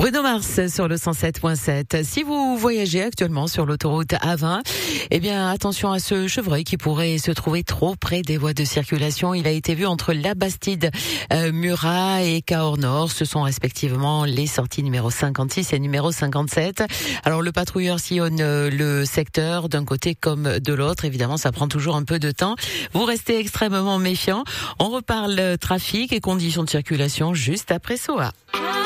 Bruno Mars sur le 107.7. Si vous voyagez actuellement sur l'autoroute A20, eh bien attention à ce chevreuil qui pourrait se trouver trop près des voies de circulation. Il a été vu entre la Bastide, Murat et Cahors Nord. Ce sont respectivement les sorties numéro 56 et numéro 57. Alors le patrouilleur sillonne le secteur d'un côté comme de l'autre. Évidemment, ça prend toujours un peu de temps. Vous restez extrêmement méfiants. On reparle trafic et conditions de circulation juste après SOA.